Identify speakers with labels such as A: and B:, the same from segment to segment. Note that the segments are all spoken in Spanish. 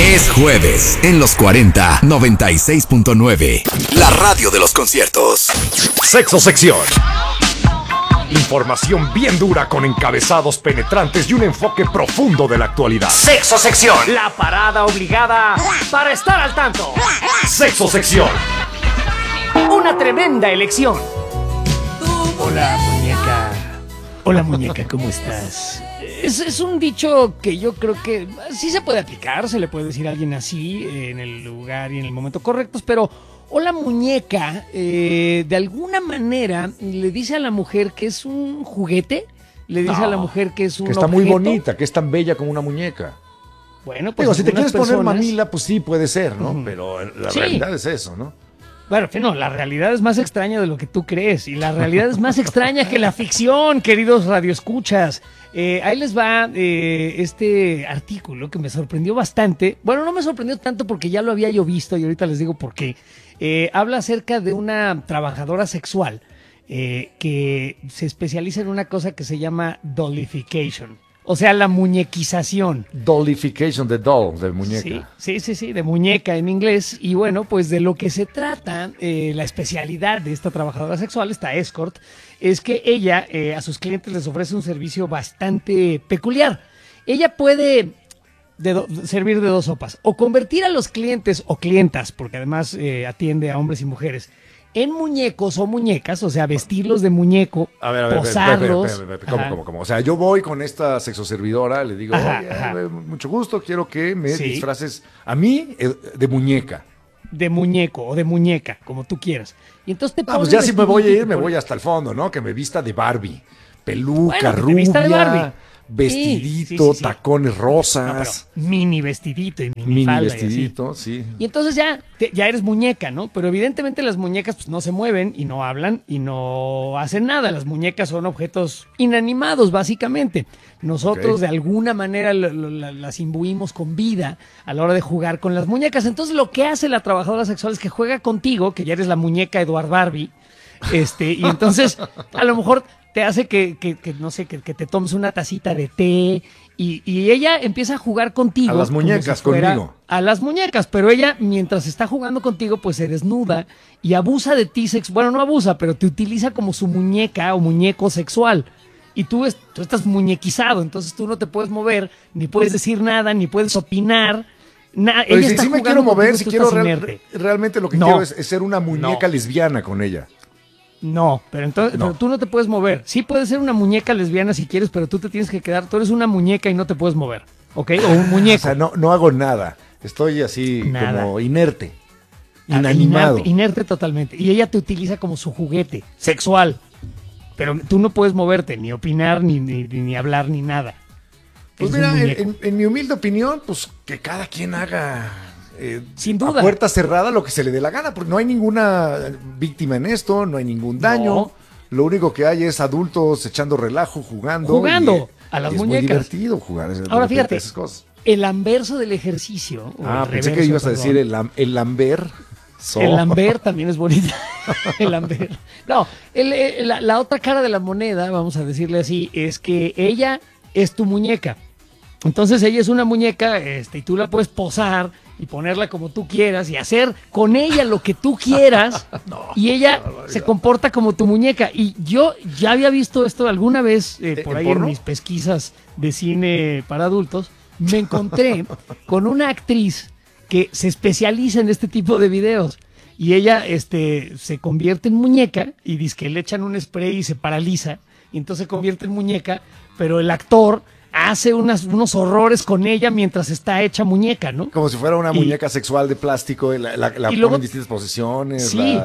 A: Es jueves en los 40 96.9. La radio de los conciertos.
B: Sexo sección. Información bien dura con encabezados penetrantes y un enfoque profundo de la actualidad.
A: Sexo sección.
B: La parada obligada para estar al tanto. Sexo sección.
C: Una tremenda elección. Hola, muñeca. Hola, muñeca, ¿cómo estás? Es un dicho que yo creo que sí se puede aplicar, se le puede decir a alguien así en el lugar y en el momento correctos, pero hola, muñeca, de alguna manera le dice a la mujer que es un juguete, le dice a la mujer que es un
D: que está
C: objeto.
D: muy bonita, que es tan bella como una muñeca.
C: Bueno, pues
D: Digo, si te
C: algunas
D: quieres poner
C: personas-
D: mamila, pues sí puede ser, ¿no? Pero la
C: Sí.
D: realidad es eso, ¿no?
C: Bueno, no, la realidad es más extraña de lo que tú crees y la realidad es más extraña que la ficción, queridos radioescuchas. Ahí les va este artículo que me sorprendió bastante. Bueno, no me sorprendió tanto porque ya lo había yo visto y ahorita les digo por qué. Habla acerca de una trabajadora sexual que se especializa en una cosa que se llama dollification. O sea, la muñequización.
D: Dollification, de doll, de muñeca.
C: Sí, de muñeca en inglés. Y bueno, pues de lo que se trata, la especialidad de esta trabajadora sexual, esta escort, es que ella a sus clientes les ofrece un servicio bastante peculiar. Ella puede servir de dos sopas, o convertir a los clientes o clientas, porque además atiende a hombres y mujeres, en muñecos o muñecas, o sea, vestirlos de muñeco,
D: A ver,
C: posarlos.
D: espera.
C: Ajá.
D: ¿Cómo? O sea, yo voy con esta sexoservidora, le digo,
C: Ajá,
D: oye,
C: ajá.
D: mucho gusto, quiero que me
C: Sí.
D: disfraces a mí de muñeca.
C: De muñeco o de muñeca, como tú quieras. Y entonces te
D: Ah, pues
C: ponen
D: ya si me voy a
C: vestidito,
D: ir, me
C: te
D: voy
C: ponen-
D: hasta el fondo, ¿no? Que me vista de Barbie. Peluca,
C: Bueno, que te vista de Barbie.
D: rubia, vestidito,
C: Sí.
D: tacones
C: No,
D: rosas,
C: pero mini vestidito y mini
D: mini
C: falda y así.
D: vestidito, sí.
C: Y entonces ya eres muñeca, ¿no? Pero evidentemente las muñecas pues no se mueven y no hablan y no hacen nada. Las muñecas son objetos inanimados, básicamente. Nosotros
D: Ok.
C: de alguna manera las imbuimos con vida a la hora de jugar con las muñecas. Entonces lo que hace la trabajadora sexual es que juega contigo, que ya eres la muñeca Eduard Barbie, y entonces a lo mejor te hace no sé, que te tomes una tacita de té y ella empieza a jugar contigo.
D: A las
C: como
D: muñecas,
C: si fuera-
D: conmigo.
C: A las muñecas, pero ella mientras está jugando contigo pues se desnuda y abusa de ti, bueno, no abusa, pero te utiliza como su muñeca o muñeco sexual. Y tú estás muñequizado, entonces tú no te puedes mover, ni puedes decir nada, ni puedes opinar.
D: Pero
C: Ella
D: si
C: está
D: sí me
C: jugando
D: quiero mover,
C: contigo,
D: si
C: tú
D: quiero
C: estás inerte.
D: realmente lo que
C: No.
D: quiero es ser una muñeca
C: No.
D: lesbiana con ella.
C: No, pero entonces
D: No.
C: pero tú no te puedes mover. Sí puedes ser una muñeca lesbiana si quieres, pero tú te tienes que quedar. Tú eres una muñeca y no te puedes mover, ¿ok? O un
D: O
C: muñeco.
D: sea, no hago nada. Estoy así
C: Nada.
D: como inerte,
C: Ah,
D: inanimado.
C: Inerte totalmente. Y ella te utiliza como su juguete sexual. Pero tú no puedes moverte, ni opinar, ni hablar, ni nada.
D: Pues
C: Eres un
D: mira,
C: muñeco.
D: en mi humilde opinión, pues que cada quien haga
C: Sin duda.
D: a puerta cerrada lo que se le dé la gana, porque no hay ninguna víctima en esto, no hay ningún daño.
C: No.
D: Lo único que hay es adultos echando relajo, jugando.
C: Jugando a las
D: y es muy
C: muñecas.
D: divertido jugar de
C: Ahora
D: repente
C: fíjate,
D: esas cosas.
C: el anverso del ejercicio. o
D: Ah,
C: el
D: pensé que
C: reverso,
D: ibas a
C: perdón.
D: decir el lamber.
C: El Lambert también es bonito. El Lambert. No, la otra cara de la moneda, vamos a decirle así, es que ella es tu muñeca. Entonces ella es una muñeca, y tú la puedes posar y ponerla como tú quieras y hacer con ella lo que tú quieras. Y ella se comporta como tu muñeca. Y yo ya había visto esto alguna vez por
D: ¿en
C: ahí
D: porno?
C: en mis pesquisas de cine para adultos. Me encontré con una actriz que se especializa en este tipo de videos. Y ella se convierte en muñeca y dice que le echan un spray y se paraliza. Y entonces se convierte en muñeca, pero el actor hace unos horrores con ella mientras está hecha muñeca, ¿no?
D: Como si fuera una
C: Y-
D: muñeca sexual de plástico, la
C: Y luego-
D: pone en distintas posiciones.
C: Sí.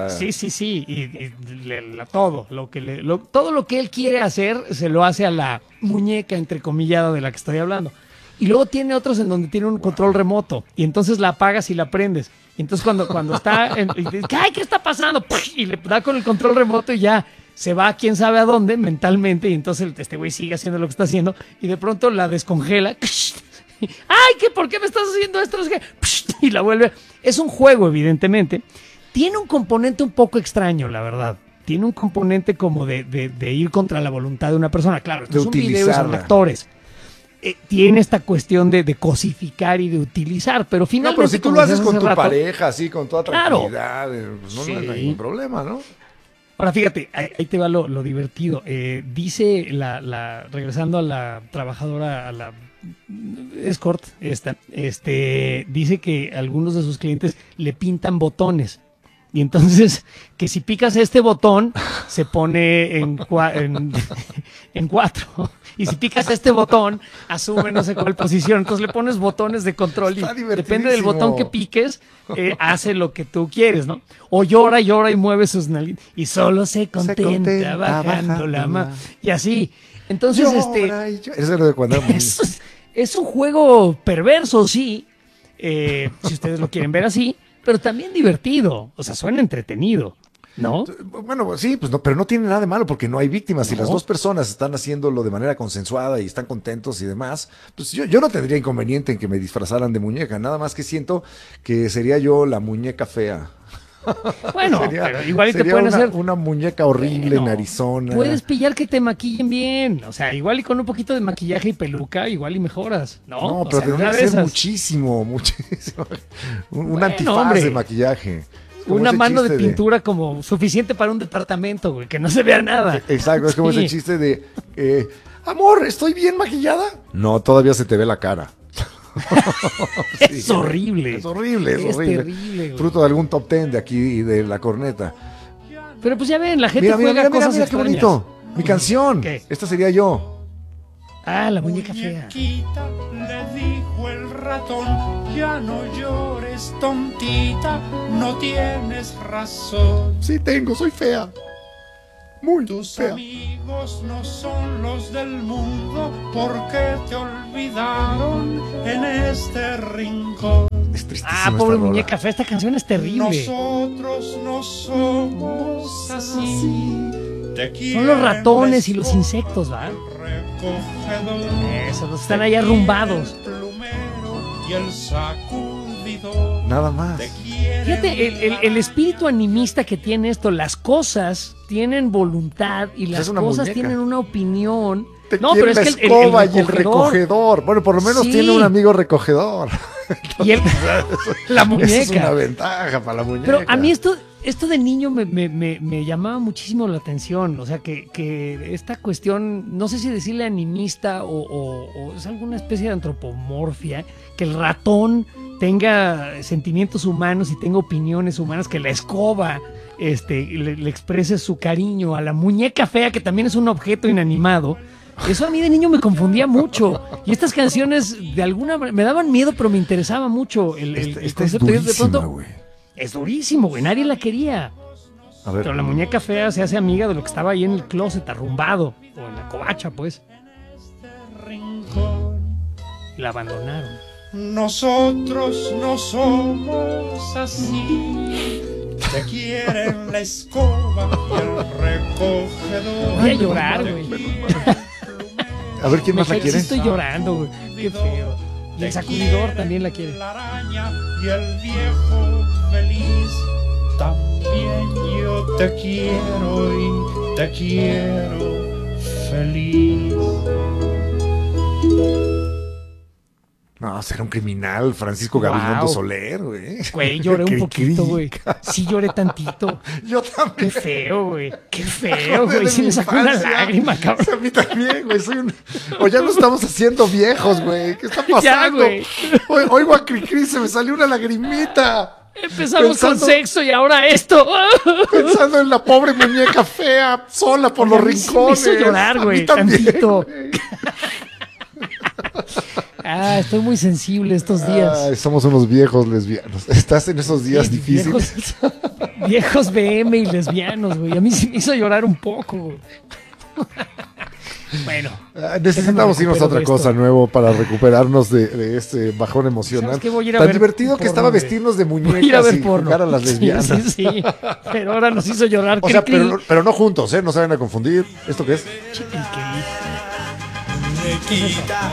C: Todo todo lo que él quiere hacer se lo hace a la muñeca entrecomillada de la que estoy hablando. Y luego tiene otros en donde tiene un control remoto y entonces la apagas y la prendes. Y entonces cuando está y dices, ¡ay, qué está pasando! ¡Puf! Y le da con el control remoto y ya se va quién sabe a dónde mentalmente y entonces este güey sigue haciendo lo que está haciendo y de pronto la descongela. ¡Ay, por qué me estás haciendo esto! No sé qué. Y la vuelve. Es un juego, evidentemente. Tiene un componente un poco extraño, la verdad. Tiene un componente como de ir contra la voluntad de una persona. Claro, esto
D: De
C: es un video y son
D: utilizarla.
C: actores. tiene esta cuestión de cosificar y de utilizar, pero finalmente...
D: No, pero si tú
C: como
D: lo haces
C: decías
D: con
C: hace
D: tu
C: rato,
D: pareja, así, con toda
C: Claro.
D: tranquilidad, pues no hay
C: Sí.
D: ningún problema, ¿no?
C: Ahora fíjate, ahí te va lo divertido. Dice regresando a la trabajadora, a la escort, dice que algunos de sus clientes le pintan botones. Y entonces, que si picas este botón, se pone en 4. Y si picas este botón, asume no sé cuál posición. Entonces le pones botones de control y
D: Está
C: depende del
D: divertidísimo.
C: botón que piques, hace lo que tú quieres, ¿no? O llora y mueve sus nalgas. Y solo se contenta bajando la mano. Y así. Entonces,
D: Llora y llora. Eso era de cuando era muy-
C: es un juego perverso, sí. Si ustedes lo quieren ver así. Pero también divertido, o sea, suena entretenido, ¿no?
D: Bueno, pues sí, pues no, pero no tiene nada de malo porque no hay víctimas. Si
C: No.
D: las dos personas están haciéndolo de manera consensuada y están contentos y demás, pues yo no tendría inconveniente en que me disfrazaran de muñeca. Nada más que siento que sería yo la muñeca fea.
C: Bueno,
D: Sería-
C: pero igual y te
D: sería
C: pueden
D: una,
C: hacer...
D: una muñeca horrible,
C: Bueno,
D: narizona.
C: Puedes pillar que te maquillen bien, o sea, igual y con un poquito de maquillaje y peluca, igual y mejoras, ¿no?
D: No,
C: O
D: pero
C: sea,
D: tendría
C: una
D: que
C: de
D: ser
C: esas.
D: muchísimo. Un
C: Bueno,
D: antifaz
C: hombre.
D: de maquillaje. Como
C: Una
D: ese
C: mano de
D: chiste
C: pintura como suficiente para un departamento, güey, que no se vea nada.
D: Exacto, es como
C: Sí.
D: ese chiste de, amor, ¿estoy bien maquillada? No, todavía se te ve la cara.
C: Es horrible.
D: Es horrible, es
C: Es
D: horrible.
C: terrible, güey.
D: Fruto de algún top 10 de aquí y de la corneta.
C: Pero pues ya ven, la gente
D: Mira, mira,
C: juega
D: mira, mira,
C: cosas
D: mira qué
C: extrañas.
D: bonito. Mi canción.
C: ¿Qué?
D: Esta sería yo.
C: Ah, la muñeca fea.
E: Muñequita, le dijo el ratón, ya no llores, tontita, no tienes razón.
D: Sí tengo, soy fea. Muy
E: Tus
D: fea.
E: amigos no son los del mundo porque te olvidaron en este rincón.
D: Es tristísima
C: Ah,
D: esta
C: pobre
D: rola.
C: muñeca fea, esta canción es terrible.
E: Nosotros no somos así.
C: Son los ratones y los insectos, ¿va?
E: Recogedor.
C: Eso, los están ahí arrumbados.
E: El plumero y el sacudidor.
D: Nada más.
E: Te quieren
C: Fíjate, el espíritu animista que tiene esto, las cosas tienen voluntad y las
D: es una
C: cosas
D: muñeca.
C: tienen una opinión.
D: Te
C: No,
D: quiere
C: pero es
D: la
C: que
D: escoba y el recogedor. Bueno, por lo menos
C: Sí.
D: tiene un amigo recogedor.
C: y la muñeca.
D: Esa es una ventaja para la muñeca.
C: Pero a mí esto de niño me llamaba muchísimo la atención. O sea, que esta cuestión, no sé si decirle animista o es alguna especie de antropomorfia, que el ratón tenga sentimientos humanos y tenga opiniones humanas, que la escoba le exprese su cariño a la muñeca fea, que también es un objeto inanimado. Eso a mí de niño me confundía mucho. Y estas canciones de alguna manera me daban miedo, pero me interesaba mucho el
D: Esta es
C: concepto. Y de
D: durísima,
C: pronto,
D: güey.
C: es durísimo, güey. Nadie la quería.
D: A ver.
C: Pero la muñeca fea se hace amiga de lo que estaba ahí en el closet, arrumbado. O en la covacha, pues.
E: rincón.
C: Y la abandonaron.
E: Nosotros no somos así. Te quieren la escoba y el recogedor.
C: Voy a llorar, güey.
D: A ver quién más la
C: Sí
D: quiere.
C: estoy llorando, güey. Qué feo. Y el sacudidor también la quiere.
E: La araña y el viejo feliz. También yo te quiero y te quiero feliz.
D: No, será un criminal, Francisco
C: Wow.
D: Gabilondo Soler, güey.
C: Güey, lloré un
D: Cri,
C: poquito,
D: cri.
C: güey. Sí lloré tantito.
D: Yo
C: Qué
D: también.
C: feo, güey. Qué feo, güey.
D: De
C: Sí
D: mi
C: me sacó una
D: infancia.
C: lágrima, cabrón.
D: A mí también, güey. O ya nos estamos haciendo viejos, güey. ¿Qué está pasando?
C: Ya, güey.
D: Oigo a Cricri, se me salió una lagrimita.
C: Empezamos con
D: Pensando-
C: sexo y ahora esto.
D: Pensando en la pobre muñeca fea, sola por
C: Oye,
D: los
C: a mí sí
D: rincones.
C: me hizo llorar,
D: A mí
C: güey,
D: también,
C: tantito.
D: güey.
C: Ah, estoy muy sensible estos días.
D: Ay, somos unos viejos lesbianos. Estás en esos días
C: Sí,
D: difíciles.
C: Viejos BM y lesbianos, güey. A mí sí me hizo llorar un poco, güey. Bueno.
D: Necesitamos irnos a otra
C: de
D: cosa
C: esto.
D: nuevo para recuperarnos de este bajón emocional.
C: ¿Sabes qué? Voy a ir a
D: Tan
C: ver
D: divertido que
C: porno,
D: estaba
C: güey.
D: vestirnos de
C: Voy a ir a
D: muñecas
C: ver
D: y
C: porno.
D: jugar a las lesbianas.
C: Sí, sí, sí. Pero ahora nos hizo llorar.
D: O sea,
C: Cri, cri.
D: pero no juntos, ¿eh? No se vayan a confundir. ¿Esto qué es?
E: Muñequita,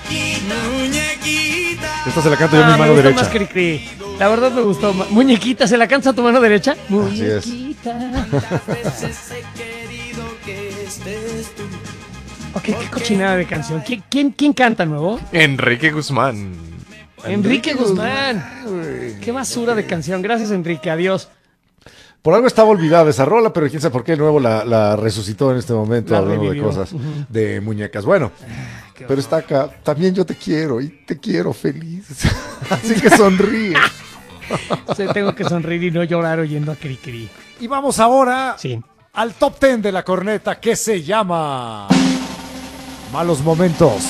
D: Esta se la canto yo a mi
C: Ah, me
D: mano
C: gustó
D: derecha.
C: más Cri-Cri. La verdad me gustó más. Muñequita, ¿se la cansa a tu mano derecha?
D: Así es.
C: Muñequita. Ok, qué cochinada de canción. ¿Quién canta nuevo?
F: Enrique Guzmán.
C: Enrique Guzmán. Qué basura de canción. Gracias, Enrique. Adiós.
D: Por algo estaba olvidada esa rola, pero quién sabe por qué de nuevo la resucitó en este momento,
C: La
D: hablando de
C: revivió.
D: cosas, de muñecas. Bueno, pero está acá. También yo te quiero y te quiero feliz. Así que sonríe.
C: Sí, tengo que sonreír y no llorar oyendo a Cricri.
G: Y vamos ahora
C: Sí.
G: al top 10 de la corneta que se llama Malos Momentos.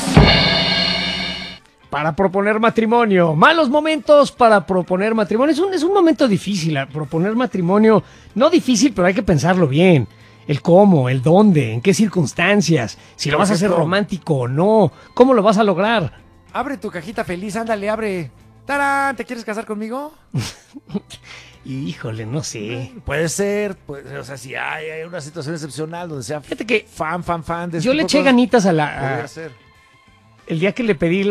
C: Para proponer matrimonio. Malos momentos para proponer matrimonio. Es un momento difícil. Proponer matrimonio. No difícil, pero hay que pensarlo bien. El cómo, el dónde, en qué circunstancias. Si lo vas a hacer romántico o no. ¿Cómo lo vas a lograr?
G: Abre tu cajita feliz, ándale, abre. ¡Tarán! ¿Te quieres casar conmigo?
C: Híjole, no sé.
G: Puede ser, o sea, si hay una situación excepcional donde sea
C: Fíjate que
G: fan de
C: yo
G: este
C: le
G: tipo
C: eché
G: de cosas,
C: ganitas a
G: podría ser.
C: el día que le pedí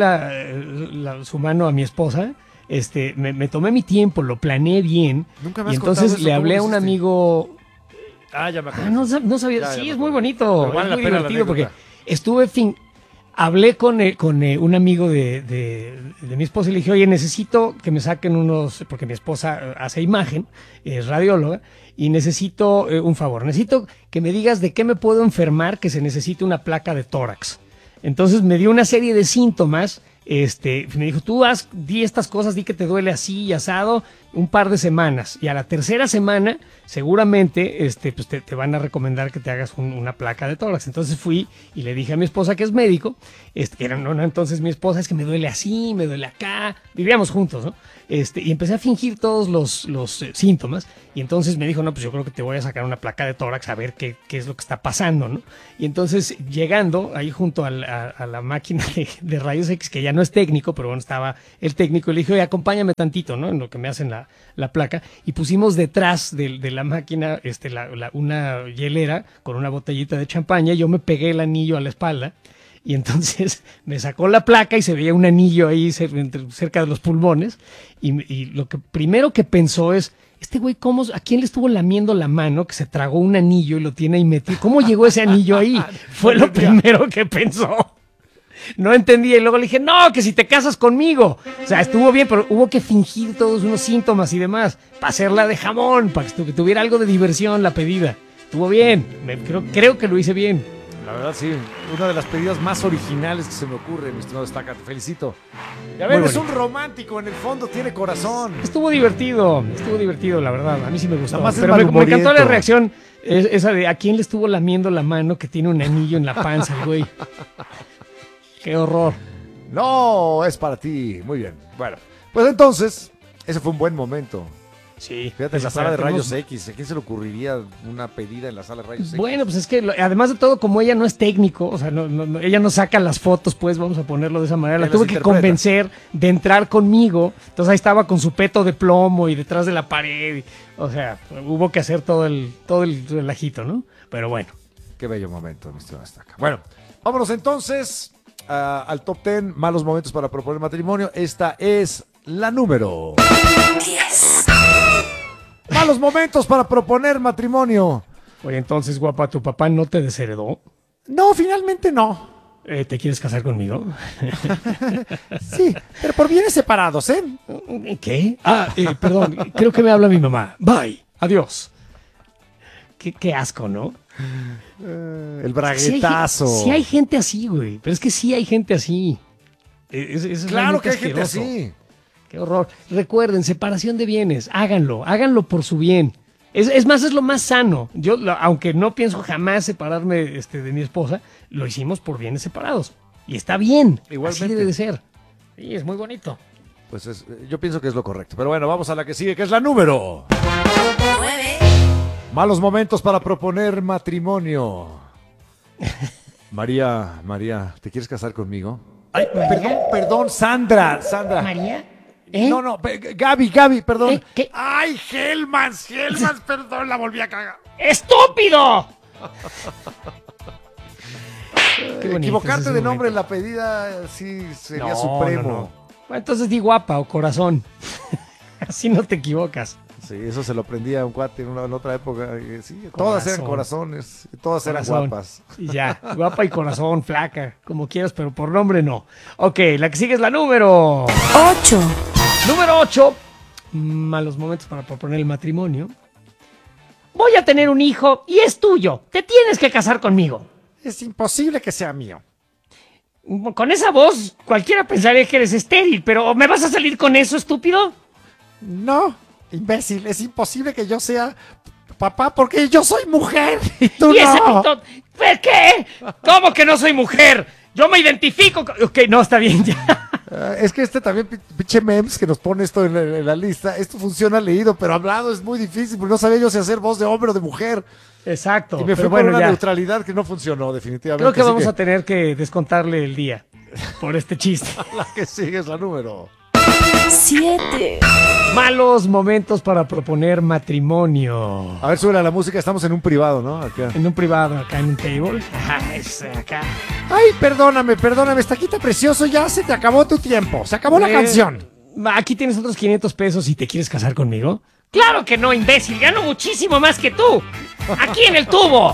C: su mano a mi esposa, me tomé mi tiempo, lo planeé bien.
G: Nunca me
C: Y
G: has contado
C: entonces
G: eso,
C: le
G: ¿cómo
C: hablé
G: lo
C: a un
G: hiciste?
C: amigo.
G: Ya me acuerdo.
C: No sabía.
G: Ya
C: Sí,
G: me
C: es muy
G: acuerdo.
C: bonito.
G: Pero vale
C: es
G: la
C: muy
G: pena la
C: divertido porque
G: anécdota.
C: hablé con un amigo de mi esposa y le dije, oye, necesito que me saquen porque mi esposa hace imagen, es radióloga, y necesito un favor. Necesito que me digas de qué me puedo enfermar que se necesite una placa de tórax. Entonces me dio una serie de síntomas. Me dijo, di estas cosas, di que te duele así y asado un par de semanas. Y a la tercera semana, seguramente, pues te van a recomendar que te hagas una placa de tórax. Entonces fui y le dije a mi esposa, que es médico, que era no, entonces mi esposa, es que me duele así, me duele acá. Vivíamos juntos, ¿no? Y empecé a fingir todos los síntomas. Y entonces me dijo, no, pues yo creo que te voy a sacar una placa de tórax a ver qué es lo que está pasando, ¿no? Y entonces, llegando ahí junto a la máquina de rayos X, que ya no es técnico, pero bueno, estaba el técnico, y le dije, oye, acompáñame tantito, ¿no? En lo que me hacen la placa. Y pusimos detrás de la máquina una hielera con una botellita de champaña, y yo me pegué el anillo a la espalda. Y entonces me sacó la placa y se veía un anillo ahí cerca de los pulmones. Y lo que primero que pensó es, este güey, ¿a quién le estuvo lamiendo la mano que se tragó un anillo y lo tiene ahí metido? ¿Cómo llegó ese anillo ahí? Fue lo primero que pensó. No entendía. Y luego le dije, no, que si te casas conmigo. O sea, estuvo bien, pero hubo que fingir todos unos síntomas y demás para hacerla de jamón, para que tuviera algo de diversión la pedida. Estuvo bien. Creo que lo hice bien.
G: La verdad, sí, una de las pedidas más originales que se me ocurre, mi estimado Staca, te felicito. Ya ven, es un romántico, en el fondo tiene corazón.
C: Estuvo divertido, la verdad. A mí sí me gustó.
G: Nada más es
C: Pero me encantó la
G: malhumoriento.
C: reacción esa de a quién le estuvo lamiendo la mano que tiene un anillo en la panza, el güey. Qué horror.
G: No, es para ti. Muy bien. Bueno, pues entonces, ese fue un buen momento.
C: Sí.
G: Fíjate, en la sala de rayos X, ¿a quién se le ocurriría una pedida en la sala de rayos X?
C: Bueno, pues es que además de todo, como ella no es técnico, o sea, ella no saca las fotos, pues vamos a ponerlo de esa manera. La
G: Ella
C: tuve
G: las
C: que
G: interpreta.
C: convencer de entrar conmigo. Entonces ahí estaba con su peto de plomo y detrás de la pared. O sea, hubo que hacer todo el relajito, ¿no? Pero bueno.
G: Qué bello momento, mi estimado Staca. Bueno, vámonos entonces al top 10 malos momentos para proponer matrimonio. Esta es la número 10. Malos momentos para proponer matrimonio.
C: Oye, entonces, guapa, ¿tu papá no te desheredó?
G: No, finalmente no.
C: ¿Te quieres casar conmigo?
G: Sí, pero por bienes separados, ¿eh?
C: ¿Qué? Perdón, creo que me habla mi mamá. Bye, adiós. Qué asco, ¿no?
G: El braguetazo.
C: Sí hay gente así, güey. Pero es que sí hay gente así.
G: Claro que hay gente así.
C: Qué horror. Recuerden, separación de bienes. Háganlo por su bien. Es más, es lo más sano. Yo, aunque no pienso jamás separarme de mi esposa, lo hicimos por bienes separados. Y está bien.
G: Igualmente.
C: Así debe de ser. Sí, es muy bonito.
G: Pues yo pienso que es lo correcto. Pero bueno, vamos a la que sigue, que es la número 9. Malos momentos para proponer matrimonio. María, ¿te quieres casar conmigo? Ay, perdón, Sandra.
C: ¿María?
G: No, Gaby, perdón.
C: ¿Qué?
G: Ay, Helmans, perdón, la volví a cagar.
C: ¡Estúpido! Qué bonito
G: Equivocarte
C: es ese
G: de nombre en
C: momento.
G: la pedida sí sería
C: No,
G: supremo.
C: no. Bueno, entonces di guapa o corazón. Así no te equivocas.
G: Sí, eso se lo prendía a un cuate en otra época. Sí, todas eran corazones, todas eran guapas.
C: Y ya, guapa y corazón, flaca, como quieras, pero por nombre no. Ok, la que sigue es la número
F: 8.
C: Número 8. Malos momentos para proponer el matrimonio. Voy a tener un hijo y es tuyo. Te tienes que casar conmigo.
G: Es imposible que sea mío.
C: Con esa voz, cualquiera pensaría que eres estéril, pero ¿me vas a salir con eso, estúpido?
G: No, imbécil, es imposible que yo sea papá porque yo soy mujer y tú
C: ¿Y ese
G: no.
C: pito? ¿Qué? ¿Cómo que no soy mujer? Yo me identifico. Ok, no, está bien ya.
G: Es que también, pinche memes que nos pone esto en la lista, esto funciona leído, pero hablado es muy difícil, porque no sabía yo si hacer voz de hombre o de mujer.
C: Exacto.
G: Y me fui
C: pero
G: por
C: bueno,
G: una
C: ya.
G: neutralidad que no funcionó, definitivamente.
C: Creo que
G: así
C: vamos a tener que descontarle el día por este chiste.
G: La que sigue es la número.
F: 7.
C: Malos momentos para proponer matrimonio.
G: A ver, sube la música, estamos en un privado, ¿no? Acá.
C: En un privado, acá en un table. Ajá, es acá.
G: Ay, perdóname, estaquita precioso, ya se te acabó tu tiempo, se acabó la canción.
C: Aquí tienes otros 500 pesos y te quieres casar conmigo. Claro que no, imbécil, gano muchísimo más que tú. Aquí en el tubo.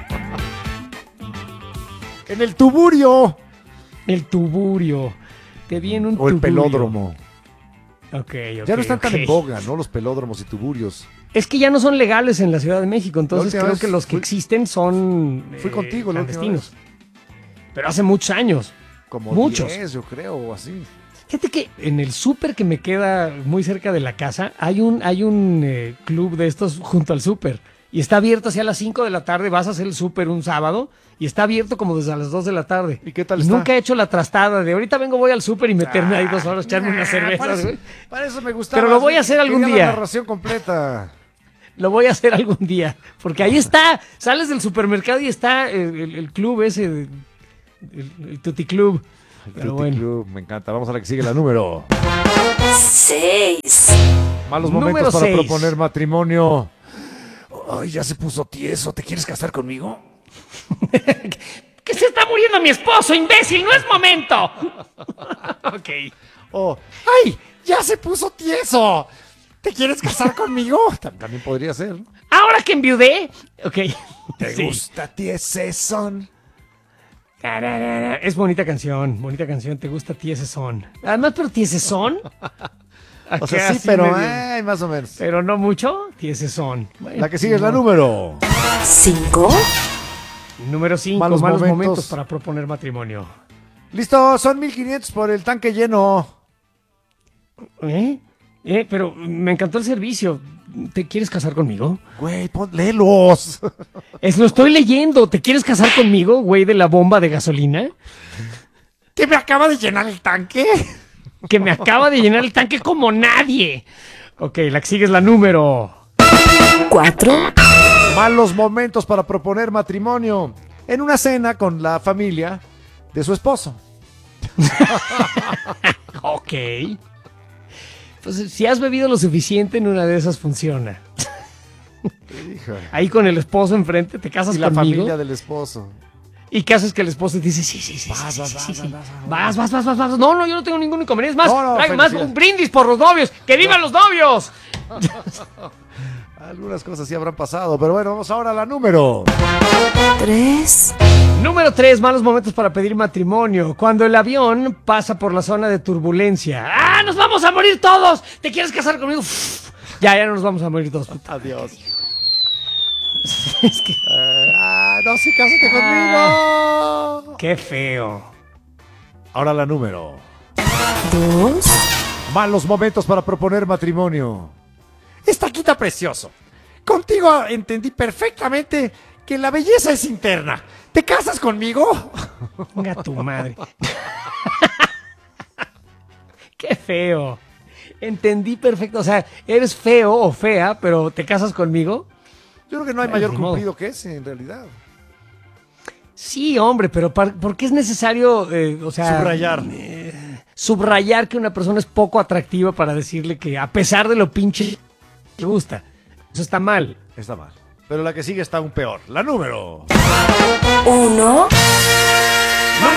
G: En el tuburio.
C: El tuburio. Te vi en un
G: O el
C: tuburio.
G: pelódromo.
C: Ok.
G: Ya no están tan
C: ok.
G: en boga, ¿no? Los pelódromos y tuburios.
C: Es que ya no son legales en la Ciudad de México, entonces
G: La última
C: creo
G: vez
C: que los que
G: fui-
C: existen son
G: Fui contigo la última
C: clandestinos. Pero hace muchos años.
G: Como
C: Muchos.
G: 10, yo creo, o así.
C: Fíjate que en el súper que me queda muy cerca de la casa hay un club de estos junto al súper. Y está abierto hacia las 5 de la tarde, vas a hacer el súper un sábado y está abierto como desde las 2 de la tarde.
G: ¿Y qué tal
C: Y
G: está?
C: nunca he hecho la trastada de ahorita voy al súper y meterme ahí 2 horas, echarme una cerveza.
G: Para eso me gustaba.
C: Pero lo voy a hacer algún
G: Quería
C: día.
G: La narración completa.
C: Lo voy a hacer algún día. Porque ahí está, sales del supermercado y está el club ese, el Tutti Club. Pero
G: Tutti
C: bueno.
G: Club, me encanta. Vamos a la que sigue, la número.
F: 6.
G: Malos
C: Número
G: momentos para
C: 6.
G: proponer matrimonio. Ay, ya se puso tieso. ¿Te quieres casar conmigo?
C: ¡Que se está muriendo mi esposo, imbécil! ¡No es momento! Ok.
G: Oh, ¡ay! ¡Ya se puso tieso! ¿Te quieres casar conmigo? También podría ser. ¿No?
C: Ahora que enviudé. Ok.
G: ¿Te
C: Sí.
G: gusta tiesesón?
C: Es bonita canción, ¿te gusta a ti ese son? Además, pero ti ese son.
G: O sea, sí, pero más o menos.
C: Pero no mucho, ti ese son. Bueno,
G: La que sigue es la
C: no.
G: número.
F: 5.
C: Número 5,
G: Malos
C: malos
G: momentos.
C: momentos para proponer matrimonio.
G: Listo, son 1500 por el tanque lleno.
C: Pero me encantó el servicio. ¿Te quieres casar conmigo?
G: Güey, léelos.
C: Lo estoy leyendo. ¿Te quieres casar conmigo, güey, de la bomba de gasolina?
G: ¿Que me acaba de llenar el tanque?
C: Que me acaba de llenar el tanque como nadie. Ok, la que sigue es la número
F: 4.
G: Malos momentos para proponer matrimonio. En una cena con la familia de su esposo.
C: Ok. Pues si has bebido lo suficiente, en una de esas funciona.
G: Híjole.
C: Ahí con el esposo enfrente, te casas
G: Y la
C: conmigo.
G: familia del esposo.
C: ¿Y qué haces que el esposo dice, sí,
G: Vas.
C: vas? No, yo no tengo ningún inconveniente. Es más,
G: No,
C: trae más
G: felicidades.
C: un brindis por los novios. ¡Que vivan los novios!
G: Algunas cosas sí habrán pasado, pero bueno, vamos ahora a la número.
F: 3.
C: Número 3, malos momentos para pedir matrimonio. Cuando el avión pasa por la zona de turbulencia. ¡Ah, nos vamos a morir todos! ¿Te quieres casar conmigo? Uf, ya no nos vamos a morir todos. puta.
G: Adiós.
C: Es que,
G: No, sí, cásate conmigo.
C: qué feo.
G: Ahora la número.
F: 2.
G: Malos momentos para proponer matrimonio. Estaquita precioso. Contigo entendí perfectamente que la belleza es interna. ¿Te casas conmigo?
C: Venga tu madre. Qué feo. Entendí perfecto. O sea, eres feo o fea, pero ¿te casas conmigo?
G: Yo creo que no hay
C: Ay,
G: mayor
C: ni modo.
G: cumplido que ese, en realidad.
C: Sí, hombre, pero ¿por qué es necesario, o sea...
G: Subrayar.
C: Subrayar que una persona es poco atractiva para decirle que a pesar de lo pinche le gusta? Eso está mal.
G: Está mal. Pero la que sigue está aún peor. La número.
F: 1.
G: Número 1.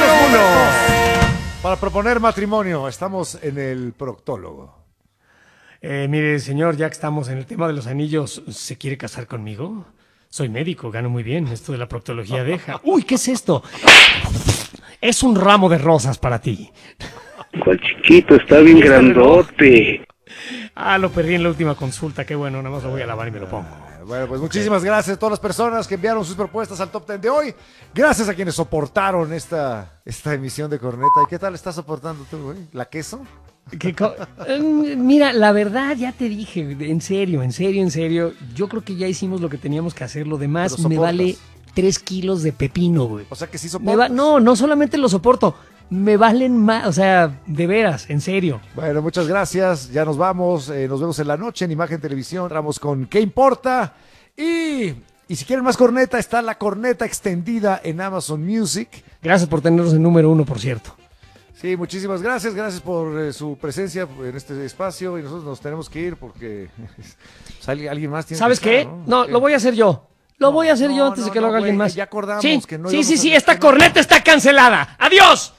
G: Para proponer matrimonio, estamos en el proctólogo.
C: Mire, señor, ya que estamos en el tema de los anillos, ¿se quiere casar conmigo? Soy médico, gano muy bien. Esto de la proctología deja. Uy, ¿qué es esto? Es un ramo de rosas para ti.
H: ¿Cuál chiquito? Está bien grandote.
C: Lo perdí en la última consulta. Qué bueno, nada más lo voy a lavar y me lo pongo.
G: Bueno, pues muchísimas gracias a todas las personas que enviaron sus propuestas al Top 10 de hoy. Gracias a quienes soportaron esta emisión de Corneta. ¿Y qué tal estás soportando tú, güey? ¿La queso?
C: Mira, la verdad, ya te dije, en serio, yo creo que ya hicimos lo que teníamos que hacer. Lo demás me vale 3 kilos de pepino, güey.
G: O sea que sí soportas.
C: No solamente lo soporto, me valen más, o sea, de veras, en serio.
G: Bueno, muchas gracias, ya nos vamos en la noche en Imagen Televisión, vamos con ¿Qué importa? Y si quieren más corneta, está la corneta extendida en Amazon Music.
C: Gracias por tenernos en número 1, por cierto.
G: Sí, muchísimas gracias por su presencia en este espacio y nosotros nos tenemos que ir porque alguien más tiene
C: ¿Sabes
G: que
C: qué? No, lo voy a hacer yo. Lo voy a hacer yo antes de que lo haga alguien más.
G: Ya acordamos
C: sí,
G: que no
C: sí, esta corneta está cancelada. ¡Adiós!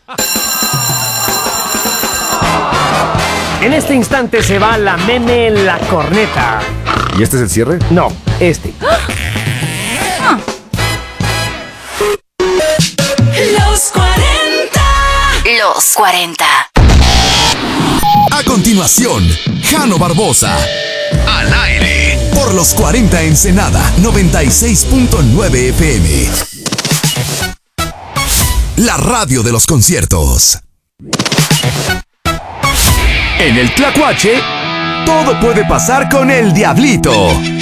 C: En este instante se va la meme La Corneta.
D: ¿Y este es el cierre?
C: No, este.
F: Los 40. Los 40.
A: A continuación, Jano Barbosa. Al aire. Por los 40 Ensenada 96.9 FM. La radio de los conciertos. En el Tlacuache, todo puede pasar con el Diablito.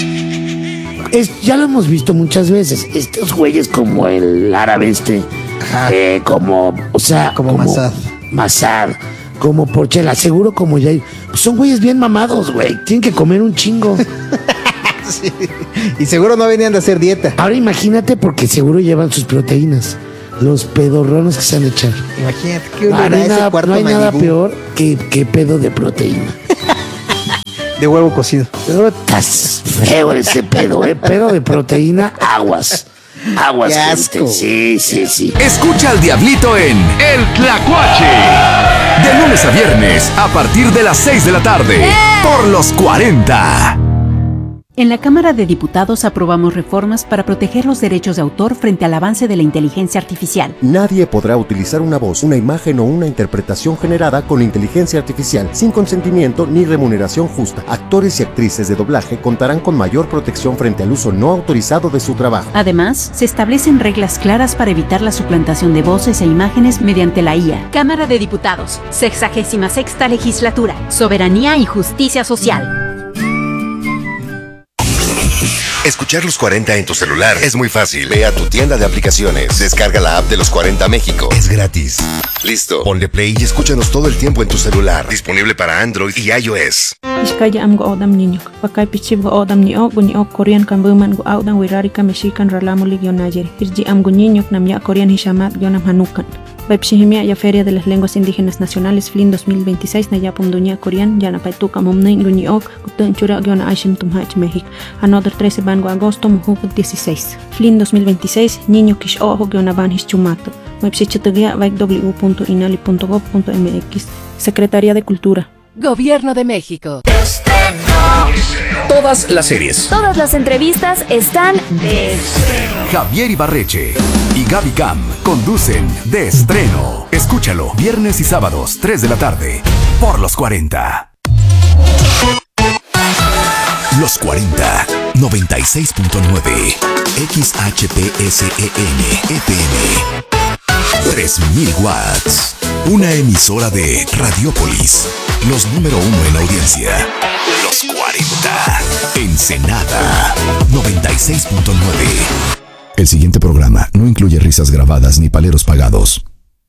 I: Ya lo hemos visto muchas veces. Estos güeyes como el árabe como Massad, como Porchela, seguro como ya son güeyes bien mamados, güey. Tienen que comer un chingo.
J: Sí. Y seguro no venían de hacer dieta.
I: Ahora imagínate porque seguro llevan sus proteínas. Los pedorrones que se han de echar.
J: Imagínate que
I: no hay nada peor que pedo de proteína.
J: De huevo cocido.
I: Pero estás feo ese pedo, pedo de proteína, aguas. Aguas, gente. Sí.
A: Escucha al Diablito en El Tlacuache. De lunes a viernes, a partir de las 6 de la tarde. Por los 40.
K: En la Cámara de Diputados aprobamos reformas para proteger los derechos de autor frente al avance de la inteligencia artificial.
L: Nadie podrá utilizar una voz, una imagen o una interpretación generada con inteligencia artificial sin consentimiento ni remuneración justa. Actores y actrices de doblaje contarán con mayor protección frente al uso no autorizado de su trabajo.
K: Además, se establecen reglas claras para evitar la suplantación de voces e imágenes mediante la IA. Cámara de Diputados, 66ª Legislatura, Soberanía y Justicia Social.
M: Escuchar los 40 en tu celular es muy fácil. Ve a tu tienda de aplicaciones, descarga la app de los 40 México. Es gratis. Listo. Ponle play y escúchanos todo el tiempo en tu celular. Disponible para Android y iOS.
N: Iskaya am go odam niño. Pakai pichib go odam niok Korean kan buman go odam wirari ka mexican ralamo ligio nayer. Irji am go niño nam ya Korean hishamat gionam hanukan. Baipshihimia ya Feria de las Lenguas Indígenas Nacionales FLIN 2026 na yapum dunia Korean ya na paituka mumnei guniok gutun chura giona aishim tumhach México. Another 13 bango agosto muhuk 16. FLIN 2026 niño kish ojo giona van hischumato. Baipshichitugia www.inali.gov.mx. Secretaría de Cultura.
F: Gobierno de México.
A: Todas las series.
O: Todas las entrevistas están de estreno.
A: Javier Ibarreche y Gaby Cam conducen De Estreno. Escúchalo viernes y sábados 3 de la tarde por los 40. Los 40 96.9 XHPSEN FM 3000 watts. Una emisora de Radiopolis. Los número 1 en audiencia. Los 40. Ensenada 96.9. El siguiente programa no incluye risas grabadas ni paleros pagados.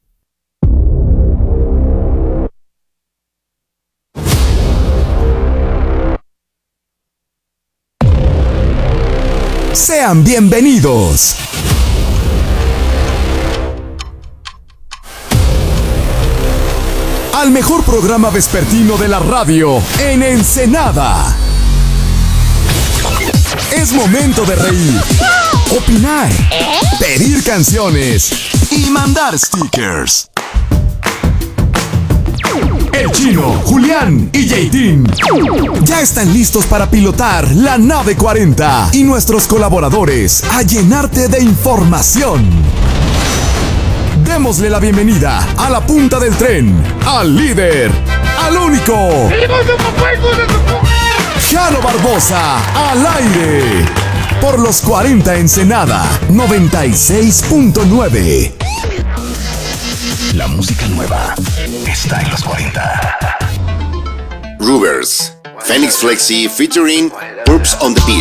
A: Sean bienvenidos. Al mejor programa vespertino de la radio en Ensenada. Es momento de reír, opinar, pedir canciones y mandar stickers. El Chino, Julián y Jaitín ya están listos para pilotar la nave 40 y nuestros colaboradores a llenarte de información. Démosle la bienvenida a la punta del tren, al líder, al único, Jano Barbosa, al aire, por los 40 Ensenada 96.9. La música nueva está en los 40.
M: Rubers, Phoenix Flexi featuring Purps on the Beat.